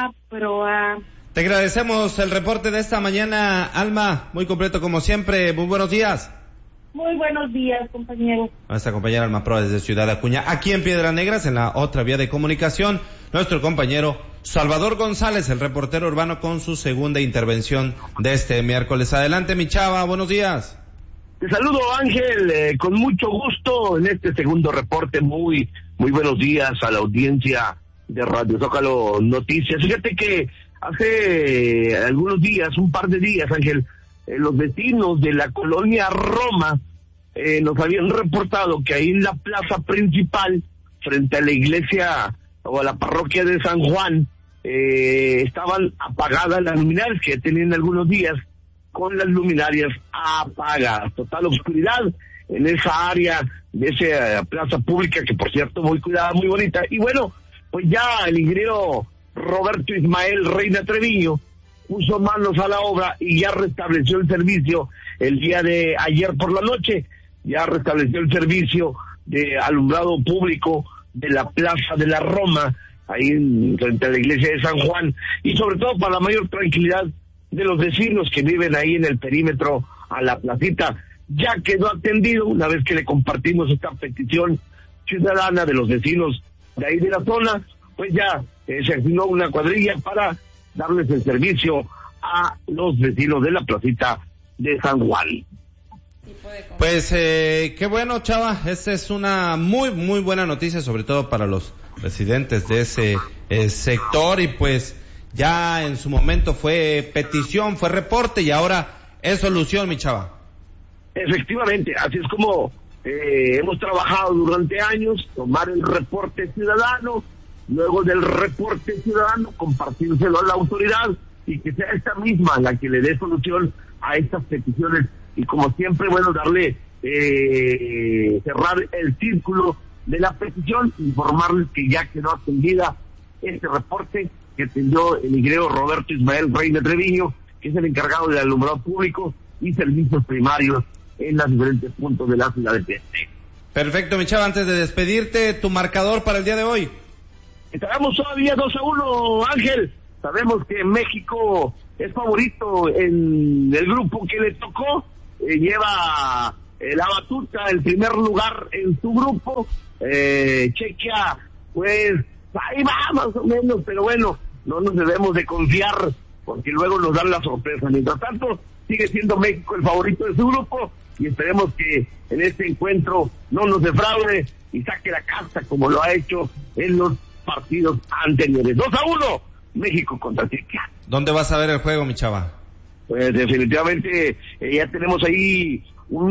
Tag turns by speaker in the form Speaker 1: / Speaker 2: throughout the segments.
Speaker 1: pero...
Speaker 2: Te agradecemos el reporte de esta mañana, Alma, muy completo como siempre. Muy buenos días.
Speaker 1: Muy buenos días, compañero.
Speaker 2: Nuestra compañera Alma Proa desde Ciudad Acuña. Aquí en Piedras Negras, en la otra vía de comunicación, nuestro compañero Salvador González, el reportero urbano, con su segunda intervención de este miércoles. Adelante, mi chava, buenos días.
Speaker 3: Te saludo, Ángel, con mucho gusto en este segundo reporte. Muy buenos días a la audiencia de Radio Zócalo Noticias. Fíjate que hace algunos días, un par de días, Ángel, los vecinos de la colonia Roma nos habían reportado que ahí en la plaza principal, frente a la iglesia o a la parroquia de San Juan, estaban apagadas las luminarias, que tenían algunos días con las luminarias apagadas, total oscuridad en esa área de esa plaza pública, que por cierto muy cuidada, muy bonita. Y bueno, pues ya el ingeniero Roberto Ismael Reina Treviño puso manos a la obra y ya restableció el servicio el día de ayer por la noche. Ya restableció el servicio de alumbrado público de la Plaza de la Roma, ahí frente a la iglesia de San Juan, y sobre todo para la mayor tranquilidad de los vecinos que viven ahí en el perímetro a la placita. Ya quedó atendido una vez que le compartimos esta petición ciudadana de los vecinos de ahí de la zona. Pues ya se asignó una cuadrilla para darles el servicio a los vecinos de la placita de San Juan.
Speaker 2: Pues qué bueno, chava, esta es una muy buena noticia, sobre todo para los residentes de ese sector, y pues ya en su momento fue petición, fue reporte y ahora es solución, mi chava.
Speaker 3: Efectivamente, así es como hemos trabajado durante años, tomar el reporte ciudadano, luego del reporte ciudadano compartírselo a la autoridad y que sea esta misma la que le dé solución a estas peticiones. Y como siempre, bueno, darle, cerrar el círculo de la petición, informarles que ya quedó atendida este reporte que atendió el ingeniero Roberto Ismael Reina Treviño, que es el encargado del alumbrado público y servicios primarios en los diferentes puntos de la ciudad de Teste.
Speaker 2: Perfecto, mi chava, antes de despedirte, tu marcador para el día de hoy.
Speaker 3: Estaremos todavía 2-1, Ángel. Sabemos que México es favorito en el grupo que le tocó. Lleva la batuta, el primer lugar en su grupo. Chequia, pues ahí va más o menos, pero bueno, no nos debemos de confiar porque luego nos dan la sorpresa. Mientras tanto, sigue siendo México el favorito de su grupo y esperemos que en este encuentro no nos defraude y saque la casta como lo ha hecho en los partidos anteriores. 2-1, México contra Chequia.
Speaker 2: ¿Dónde vas a ver el juego, mi chava?
Speaker 3: Pues definitivamente ya tenemos ahí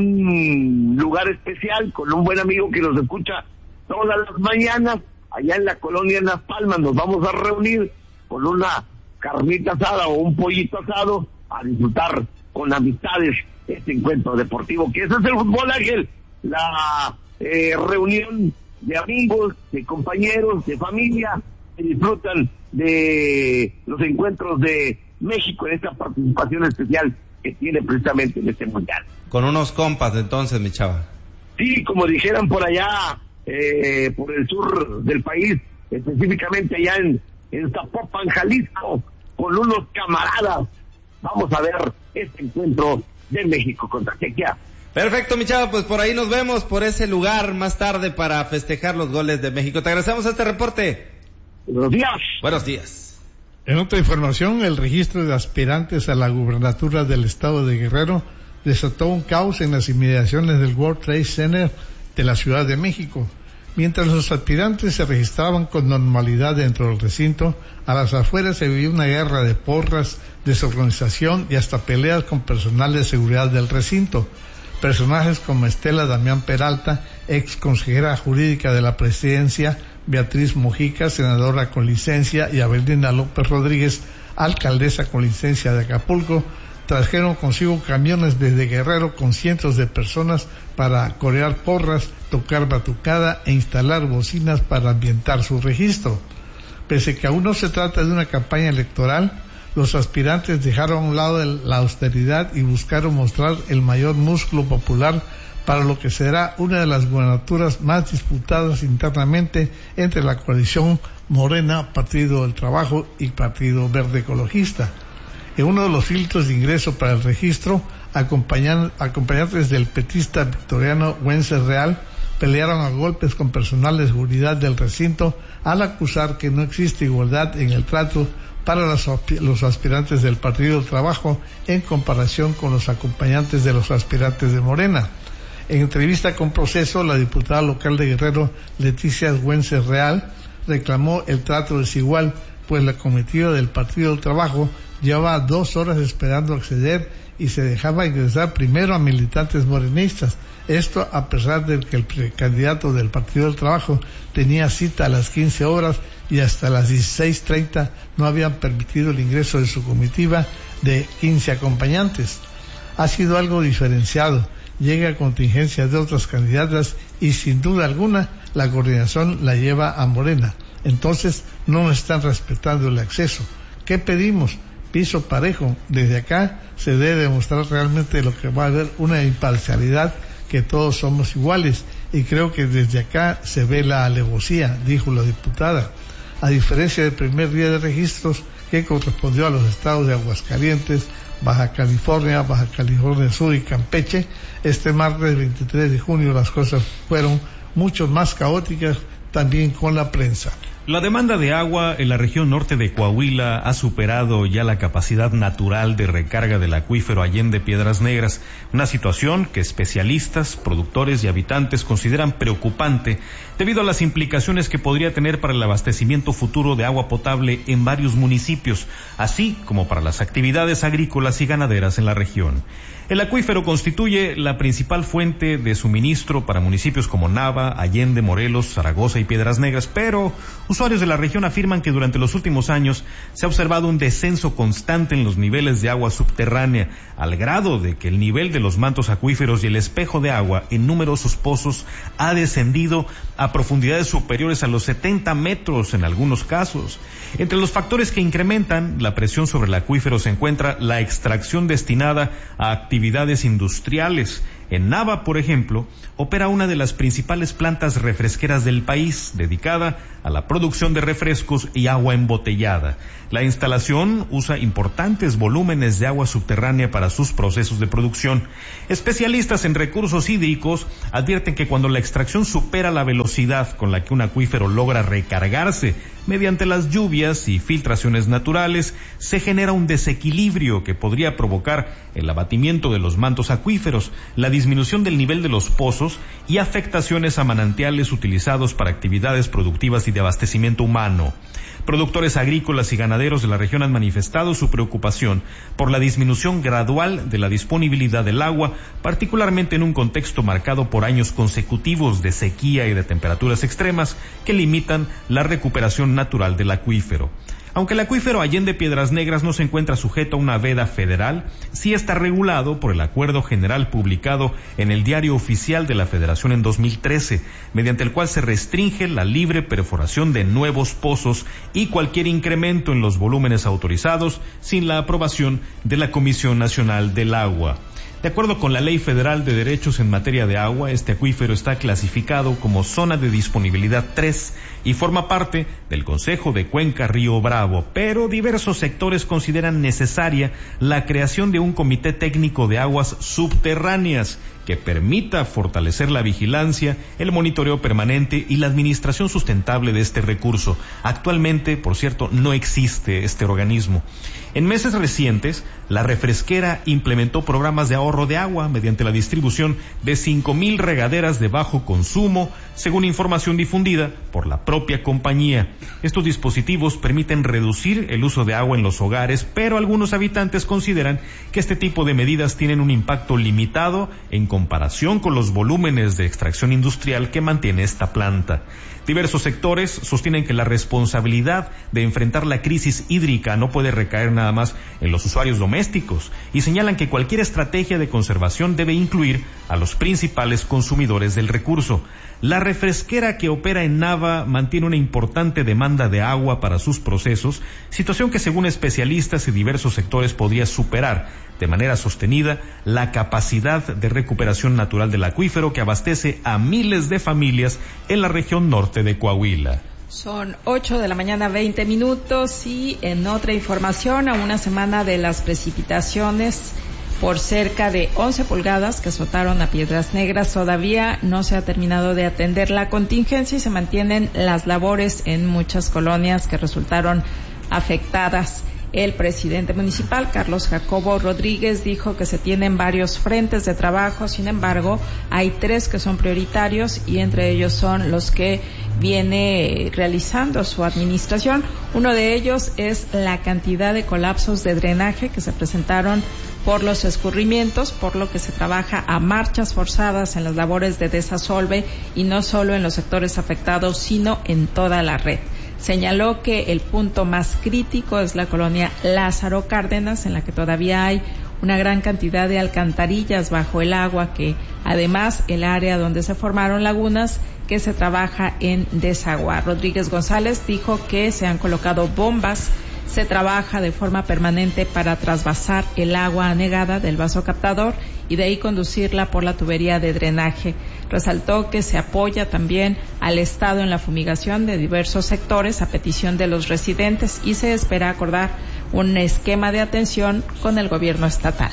Speaker 3: un lugar especial con un buen amigo que nos escucha todas las mañanas, allá en la colonia en Las Palmas. Nos vamos a reunir con una carnita asada o un pollito asado a disfrutar con amistades este encuentro deportivo, que ese es el fútbol, Ángel, la reunión de amigos, de compañeros, de familia, que disfrutan de los encuentros de México en esta participación especial que tiene precisamente en este mundial.
Speaker 2: Con unos compas entonces, mi chava.
Speaker 3: Sí, como dijeran por allá, por el sur del país, específicamente allá en Zapopan, Jalisco, con unos camaradas. Vamos a ver este encuentro de México contra Chequia.
Speaker 2: Perfecto, mi chava, pues por ahí nos vemos, por ese lugar más tarde para festejar los goles de México. Te agradecemos este reporte.
Speaker 3: Buenos días.
Speaker 2: Buenos días.
Speaker 4: En otra información, el registro de aspirantes a la gubernatura del estado de Guerrero desató un caos en las inmediaciones del World Trade Center de la Ciudad de México. Mientras los aspirantes se registraban con normalidad dentro del recinto, a las afueras se vivía una guerra de porras, desorganización y hasta peleas con personal de seguridad del recinto. Personajes como Estela Damián Peralta, ex consejera jurídica de la presidencia, Beatriz Mujica, senadora con licencia, y Abelina López Rodríguez, alcaldesa con licencia de Acapulco, trajeron consigo camiones desde Guerrero con cientos de personas para corear porras, tocar batucada e instalar bocinas para ambientar su registro. Pese que aún no se trata de una campaña electoral, los aspirantes dejaron a un lado la austeridad y buscaron mostrar el mayor músculo popular para lo que será una de las gubernaturas más disputadas internamente entre la coalición Morena, Partido del Trabajo y Partido Verde Ecologista. En uno de los filtros de ingreso para el registro, acompañantes del petista victoriano Wences Real pelearon a golpes con personal de seguridad del recinto al acusar que no existe igualdad en el trato para los aspirantes del Partido del Trabajo en comparación con los acompañantes de los aspirantes de Morena. En entrevista con Proceso, la diputada local de Guerrero, Leticia Wences Real, reclamó el trato desigual, pues la comitiva del Partido del Trabajo llevaba 2 horas esperando acceder y se dejaba ingresar primero a militantes morenistas. Esto a pesar de que el precandidato del Partido del Trabajo tenía cita a las 15 horas y hasta las 16:30 no habían permitido el ingreso de su comitiva de 15 acompañantes. Ha sido algo diferenciado, llega a contingencia de otras candidatas y sin duda alguna la coordinación la lleva a Morena. Entonces no están respetando el acceso. ¿Qué pedimos? Piso parejo. Desde acá se debe demostrar realmente lo que va a haber una imparcialidad, que todos somos iguales, y creo que desde acá se ve la alevosía, dijo la diputada. A diferencia del primer día de registros que correspondió a los estados de Aguascalientes, Baja California Sur y Campeche, este martes 23 de junio las cosas fueron mucho más caóticas, también con la prensa.
Speaker 5: La demanda de agua en la región norte de Coahuila ha superado ya la capacidad natural de recarga del acuífero Allende Piedras Negras, una situación que especialistas, productores y habitantes consideran preocupante debido a las implicaciones que podría tener para el abastecimiento futuro de agua potable en varios municipios, así como para las actividades agrícolas y ganaderas en la región. El acuífero constituye la principal fuente de suministro para municipios como Nava, Allende, Morelos, Zaragoza y Piedras Negras, pero usuarios de la región afirman que durante los últimos años se ha observado un descenso constante en los niveles de agua subterránea, al grado de que el nivel de los mantos acuíferos y el espejo de agua en numerosos pozos ha descendido a profundidades superiores a los 70 metros en algunos casos. Entre los factores que incrementan la presión sobre el acuífero se encuentra la extracción destinada a actividades industriales. En Nava, por ejemplo, opera una de las principales plantas refresqueras del país, dedicada a la producción de refrescos y agua embotellada. La instalación usa importantes volúmenes de agua subterránea para sus procesos de producción. Especialistas en recursos hídricos advierten que cuando la extracción supera la velocidad con la que un acuífero logra recargarse mediante las lluvias y filtraciones naturales, se genera un desequilibrio que podría provocar el abatimiento de los mantos acuíferos, la disminución del nivel de los pozos y afectaciones a manantiales utilizados para actividades productivas y de abastecimiento humano. Productores agrícolas y ganaderos de la región han manifestado su preocupación por la disminución gradual de la disponibilidad del agua, particularmente en un contexto marcado por años consecutivos de sequía y de temperaturas extremas que limitan la recuperación natural del acuífero. Aunque el acuífero Allende Piedras Negras no se encuentra sujeto a una veda federal, sí está regulado por el Acuerdo General publicado en el Diario Oficial de la Federación en 2013, mediante el cual se restringe la libre perforación de nuevos pozos y cualquier incremento en los volúmenes autorizados sin la aprobación de la Comisión Nacional del Agua. De acuerdo con la Ley Federal de Derechos en materia de agua, este acuífero está clasificado como Zona de Disponibilidad 3 y forma parte del Consejo de Cuenca Río Bravo, pero diversos sectores consideran necesaria la creación de un Comité Técnico de Aguas Subterráneas que permita fortalecer la vigilancia, el monitoreo permanente y la administración sustentable de este recurso. Actualmente, por cierto, no existe este organismo. En meses recientes, la refresquera implementó programas de ahorro de agua mediante la distribución de 5,000 regaderas de bajo consumo, según información difundida por la propia compañía. Estos dispositivos permiten reducir el uso de agua en los hogares, pero algunos habitantes consideran que este tipo de medidas tienen un impacto limitado en comparación con los volúmenes de extracción industrial que mantiene esta planta. Diversos sectores sostienen que la responsabilidad de enfrentar la crisis hídrica no puede recaer nada más en los usuarios domésticos y señalan que cualquier estrategia de conservación debe incluir a los principales consumidores del recurso. La refresquera que opera en Nava mantiene una importante demanda de agua para sus procesos, situación que según especialistas y diversos sectores podría superar de manera sostenida la capacidad de recuperación natural del acuífero que abastece a miles de familias en la región norte de Coahuila.
Speaker 6: Son 8:20 a.m. y en otra información, a una semana de las precipitaciones por cerca de 11 pulgadas que azotaron a Piedras Negras, todavía no se ha terminado de atender la contingencia y se mantienen las labores en muchas colonias que resultaron afectadas. El presidente municipal, Carlos Jacobo Rodríguez, dijo que se tienen varios frentes de trabajo, sin embargo, hay 3 que son prioritarios y entre ellos son los que viene realizando su administración. Uno de ellos es la cantidad de colapsos de drenaje que se presentaron por los escurrimientos, por lo que se trabaja a marchas forzadas en las labores de desasolve y no solo en los sectores afectados, sino en toda la red. Señaló que el punto más crítico es la colonia Lázaro Cárdenas, en la que todavía hay una gran cantidad de alcantarillas bajo el agua, que además el área donde se formaron lagunas que se trabaja en desaguar. Rodríguez González dijo que se han colocado bombas, se trabaja de forma permanente para trasvasar el agua anegada del vaso captador y de ahí conducirla por la tubería de drenaje. Resaltó que se apoya también al Estado en la fumigación de diversos sectores a petición de los residentes y se espera acordar un esquema de atención con el gobierno estatal.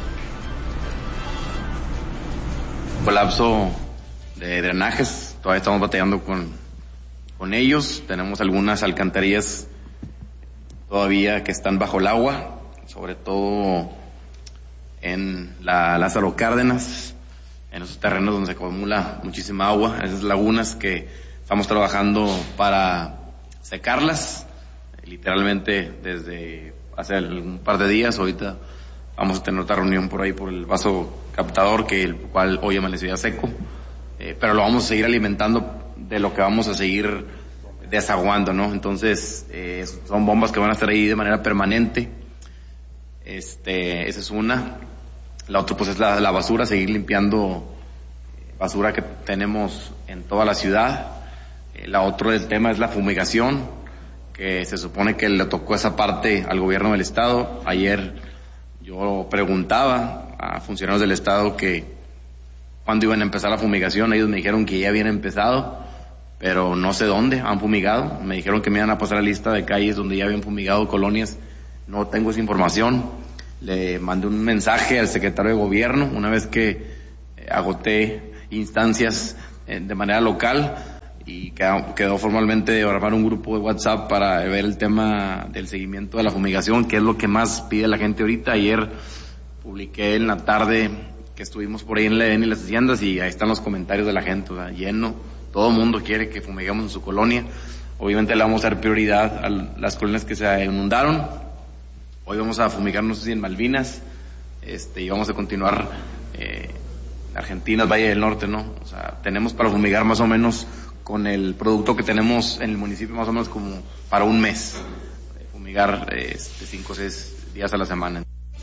Speaker 7: Colapso de drenajes, todavía estamos batallando con ellos. Tenemos algunas alcantarillas todavía que están bajo el agua, sobre todo en la Lázaro Cárdenas, en esos terrenos donde se acumula muchísima agua, esas lagunas que estamos trabajando para secarlas, literalmente desde hace un par de días. Ahorita vamos a tener otra reunión por ahí por el vaso captador, que el cual hoy amanecía seco, pero lo vamos a seguir alimentando de lo que vamos a seguir desaguando, ¿no? Entonces, son bombas que van a estar ahí de manera permanente. Esa es una. La otra pues es la basura, seguir limpiando basura que tenemos en toda la ciudad. La otra del tema es la fumigación, que se supone que le tocó esa parte al gobierno del estado. Ayer yo preguntaba a funcionarios del estado que cuándo iban a empezar la fumigación. Ellos me dijeron que ya habían empezado, pero no sé dónde han fumigado. Me dijeron que me iban a pasar la lista de calles donde ya habían fumigado colonias. No tengo esa información. Le mandé un mensaje al secretario de gobierno una vez que agoté instancias de manera local y quedó formalmente de armar un grupo de WhatsApp para ver el tema del seguimiento de la fumigación, que es lo que más pide la gente ahorita. Ayer publiqué en la tarde que estuvimos por ahí en la EDN y las haciendas y ahí están los comentarios de la gente, o sea, lleno. Todo el mundo quiere que fumigamos en su colonia. Obviamente le vamos a dar prioridad a las colonias que se inundaron. Hoy vamos a fumigar, no sé si en Malvinas, y vamos a continuar Argentina, Valle del Norte, ¿no? O sea, tenemos para fumigar más o menos con el producto que tenemos en el municipio más o menos como para un mes. Fumigar 5 o 6 días a la semana.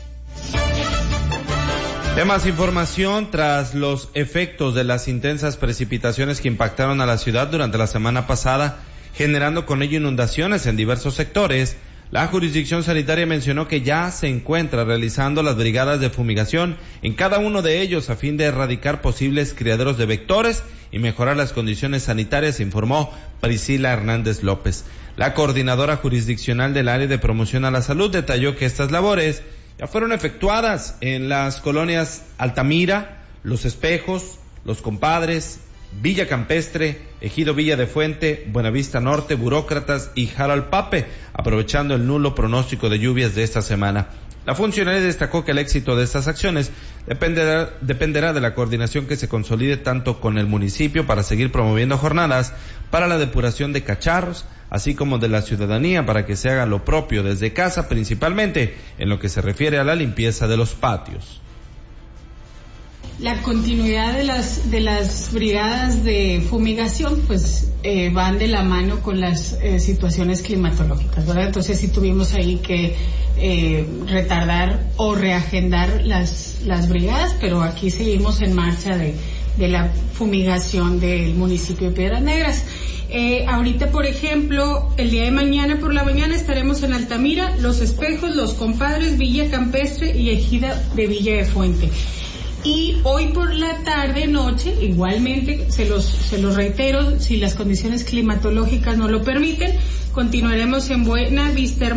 Speaker 2: De más información, tras los efectos de las intensas precipitaciones que impactaron a la ciudad durante la semana pasada, generando con ello inundaciones en diversos sectores, la jurisdicción sanitaria mencionó que ya se encuentra realizando las brigadas de fumigación en cada uno de ellos a fin de erradicar posibles criaderos de vectores y mejorar las condiciones sanitarias, informó Priscila Hernández López. La coordinadora jurisdiccional del área de promoción a la salud detalló que estas labores ya fueron efectuadas en las colonias Altamira, Los Espejos, Los Compadres, Villa Campestre, Ejido Villa de Fuente, Buenavista Norte, Burócratas y Jaralpape, aprovechando el nulo pronóstico de lluvias de esta semana. La funcionaria destacó que el éxito de estas acciones dependerá de la coordinación que se consolide tanto con el municipio para seguir promoviendo jornadas para la depuración de cacharros, así como de la ciudadanía para que se haga lo propio desde casa, principalmente en lo que se refiere a la limpieza de los patios.
Speaker 8: La continuidad de las brigadas de fumigación pues van de la mano con las situaciones climatológicas, ¿verdad? Entonces sí tuvimos ahí que retardar o reagendar las brigadas, pero aquí seguimos en marcha de la fumigación del municipio de Piedras Negras. Ahorita, por ejemplo, el día de mañana por la mañana estaremos en Altamira, Los Espejos, Los Compadres, Villa Campestre y Ejida de Villa de Fuente. Y hoy por la tarde, noche, igualmente, se los reitero, si las condiciones climatológicas no lo permiten, continuaremos en Buena Vista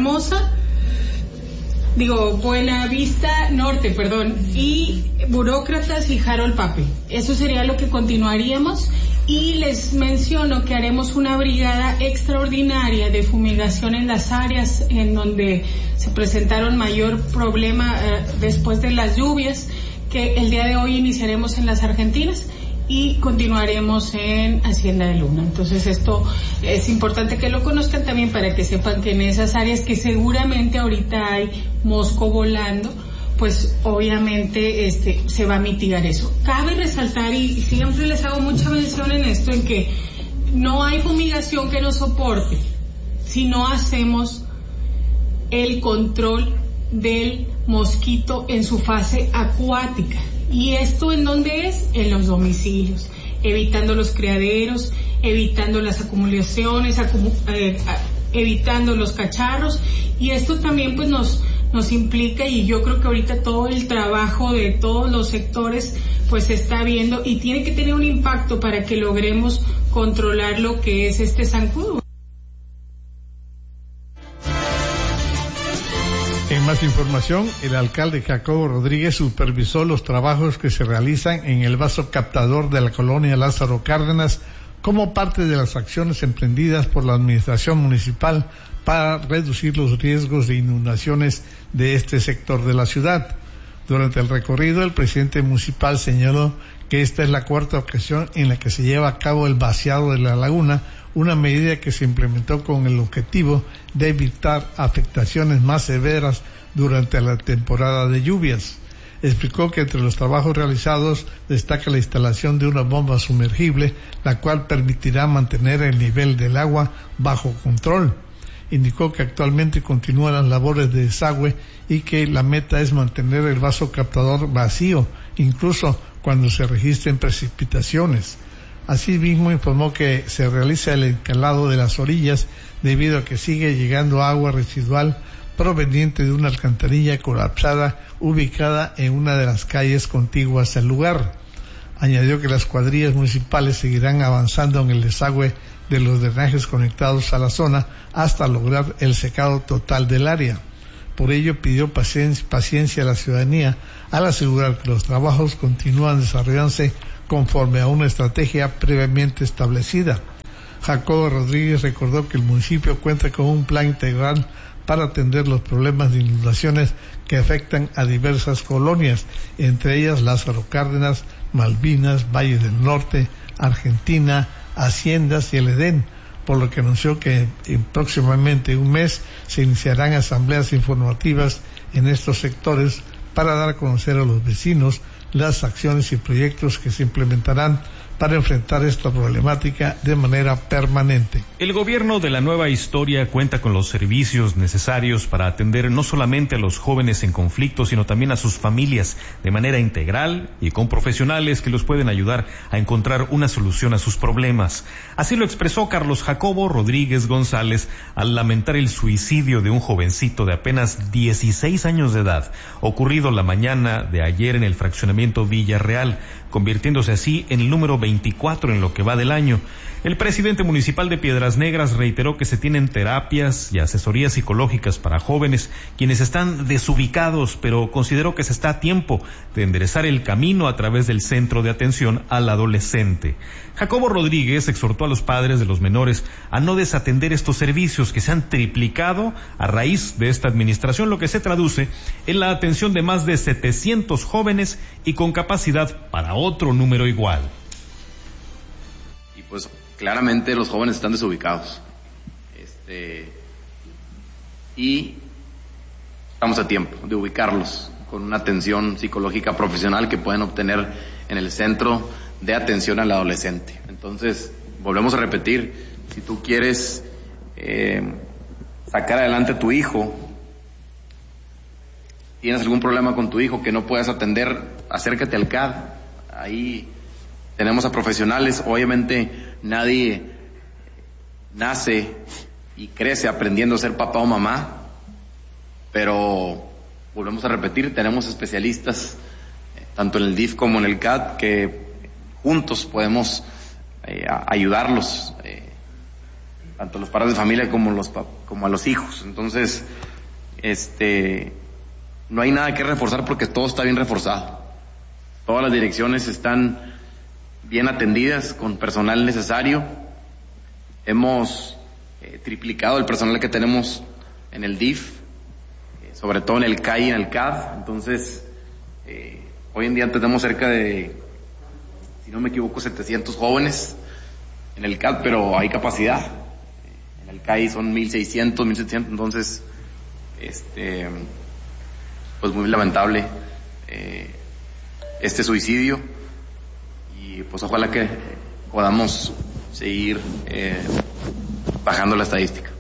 Speaker 8: Norte, y Burócratas y Harold Pape. Eso sería lo que continuaríamos. Y les menciono que haremos una brigada extraordinaria de fumigación en las áreas en donde se presentaron mayor problema después de las lluvias, que el día de hoy iniciaremos en las Argentinas y continuaremos en Hacienda de Luna. Entonces esto es importante que lo conozcan también para que sepan que en esas áreas que seguramente ahorita hay mosco volando, pues obviamente se va a mitigar eso. Cabe resaltar, y siempre les hago mucha mención en esto, en que no hay fumigación que nos soporte si no hacemos el control del mosquito en su fase acuática. ¿Y esto en dónde es? En los domicilios, evitando los criaderos, evitando las acumulaciones, evitando los cacharros, y esto también pues nos implica, y yo creo que ahorita todo el trabajo de todos los sectores pues se está viendo y tiene que tener un impacto para que logremos controlar lo que es este zancudo.
Speaker 4: En más información, el alcalde Jacobo Rodríguez supervisó los trabajos que se realizan en el vaso captador de la colonia Lázaro Cárdenas como parte de las acciones emprendidas por la administración municipal para reducir los riesgos de inundaciones de este sector de la ciudad. Durante el recorrido, el presidente municipal señaló que esta es la cuarta ocasión en la que se lleva a cabo el vaciado de la laguna, una medida que se implementó con el objetivo de evitar afectaciones más severas durante la temporada de lluvias. Explicó que entre los trabajos realizados destaca la instalación de una bomba sumergible, la cual permitirá mantener el nivel del agua bajo control. Indicó que actualmente continúan las labores de desagüe y que la meta es mantener el vaso captador vacío, incluso cuando se registren precipitaciones. Asimismo, informó que se realiza el encalado de las orillas debido a que sigue llegando agua residual proveniente de una alcantarilla colapsada ubicada en una de las calles contiguas al lugar. Añadió que las cuadrillas municipales seguirán avanzando en el desagüe de los drenajes conectados a la zona hasta lograr el secado total del área. Por ello pidió paciencia a la ciudadanía al asegurar que los trabajos continúan desarrollándose conforme a una estrategia previamente establecida. Jacobo Rodríguez recordó que el municipio cuenta con un plan integral para atender los problemas de inundaciones que afectan a diversas colonias, entre ellas Lázaro Cárdenas, Malvinas, Valle del Norte, Argentina, Haciendas y el Edén, por lo que anunció que próximamente un mes se iniciarán asambleas informativas en estos sectores para dar a conocer a los vecinos las acciones y proyectos que se implementarán para enfrentar esta problemática de manera permanente.
Speaker 5: El gobierno de la nueva historia cuenta con los servicios necesarios para atender no solamente a los jóvenes en conflicto, sino también a sus familias de manera integral y con profesionales que los pueden ayudar a encontrar una solución a sus problemas. Así lo expresó Carlos Jacobo Rodríguez González al lamentar el suicidio de un jovencito de apenas 16 años de edad, ocurrido la mañana de ayer en el fraccionamiento Villarreal, convirtiéndose así en el número 24 en lo que va del año. El presidente municipal de Piedras Negras reiteró que se tienen terapias y asesorías psicológicas para jóvenes quienes están desubicados, pero consideró que se está a tiempo de enderezar el camino a través del Centro de Atención al Adolescente. Jacobo Rodríguez exhortó a los padres de los menores a no desatender estos servicios que se han triplicado a raíz de esta administración, lo que se traduce en la atención de más de 700 jóvenes y con capacidad para otro número igual.
Speaker 7: Y pues claramente los jóvenes están desubicados. Y estamos a tiempo de ubicarlos con una atención psicológica profesional que pueden obtener en el Centro de Atención al Adolescente. Entonces, volvemos a repetir, si tú quieres sacar adelante a tu hijo, tienes algún problema con tu hijo que no puedas atender, acércate al CAD. Ahí tenemos a profesionales. Obviamente nadie nace y crece aprendiendo a ser papá o mamá, pero volvemos a repetir, tenemos especialistas tanto en el DIF como en el CAD que juntos podemos ayudarlos, tanto los padres de familia como a los hijos. Entonces, no hay nada que reforzar porque todo está bien reforzado. Todas las direcciones están bien atendidas con personal necesario. Hemos triplicado el personal que tenemos en el DIF, sobre todo en el CAI y en el CAD. Entonces, hoy en día tenemos cerca de, si no me equivoco, 700 jóvenes en el CAD, pero hay capacidad. En el CAI son 1,600, 1,700, entonces, pues muy lamentable este suicidio, y pues ojalá que podamos seguir bajando la estadística.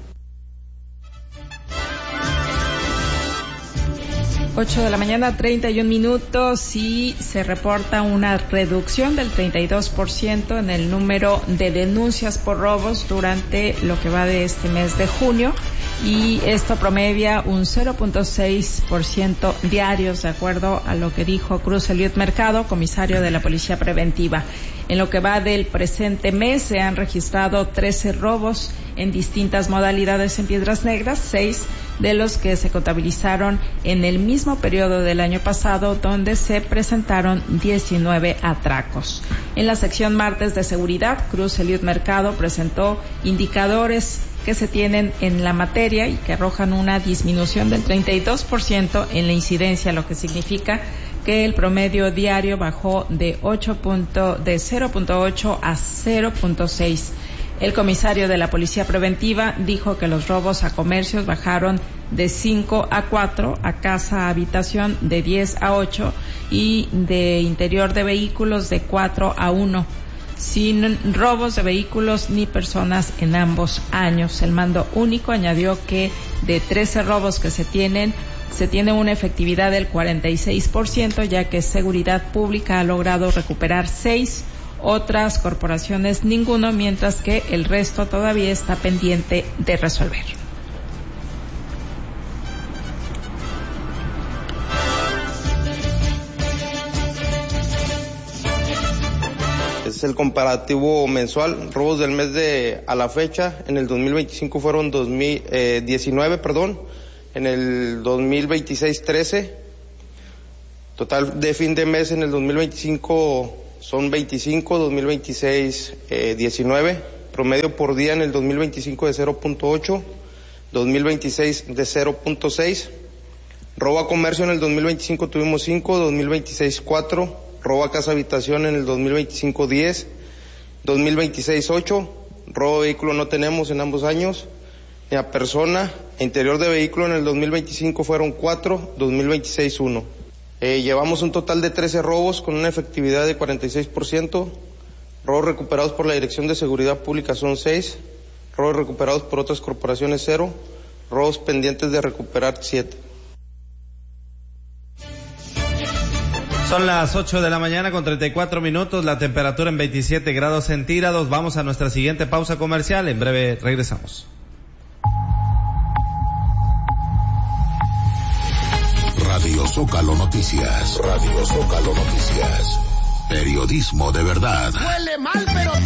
Speaker 6: 8 de la mañana, 31 minutos, y se reporta una reducción del 32% en el número de denuncias por robos durante lo que va de este mes de junio, y esto promedia un 0.6% diarios, de acuerdo a lo que dijo Cruz Eliud Mercado, comisario de la Policía Preventiva. En lo que va del presente mes se han registrado 13 robos en distintas modalidades en Piedras Negras, 6 de los que se contabilizaron en el mismo periodo del año pasado, donde se presentaron 19 atracos. En la sección martes de seguridad, Cruz Eliud Mercado presentó indicadores que se tienen en la materia y que arrojan una disminución del 32% en la incidencia, lo que significa que el promedio diario bajó de 0.8 a 0.6. El comisario de la Policía Preventiva dijo que los robos a comercios bajaron de 5 a 4, a casa a habitación de 10 a 8 y de interior de vehículos de 4 a 1, sin robos de vehículos ni personas en ambos años. El mando único añadió que de 13 robos que se tiene una efectividad del 46%, ya que Seguridad Pública ha logrado recuperar 6, otras corporaciones ninguno, mientras que el resto todavía está pendiente de resolver.
Speaker 9: Es el comparativo mensual, robos del mes a la fecha. En el 2025 fueron 19, en el 2026 13, total de fin de mes en el 2025 son 25, 2026 19, promedio por día en el 2025 de 0.8, 2026 de 0.6, robo a comercio en el 2025 tuvimos 5, 2026 4, robo a casa habitación en el 2025 10, 2026 8, robo de vehículo no tenemos en ambos años, ni a persona, interior de vehículo en el 2025 fueron 4, 2026 1. Llevamos un total de 13 robos con una efectividad de 46%, robos recuperados por la Dirección de Seguridad Pública son 6, robos recuperados por otras corporaciones 0, robos pendientes de recuperar 7.
Speaker 2: Son las 8 de la mañana con 34 minutos, la temperatura en 27 grados centígrados. Vamos a nuestra siguiente pausa comercial, en breve regresamos.
Speaker 10: Radio Zócalo Noticias. Radio Zócalo Noticias. Periodismo de verdad.
Speaker 11: Huele mal, pero